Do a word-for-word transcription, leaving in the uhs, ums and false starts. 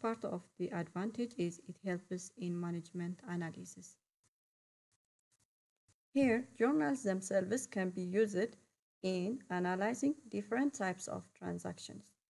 part of the advantage is it helps in management analysis. Here, journals themselves can be used in analyzing different types of transactions.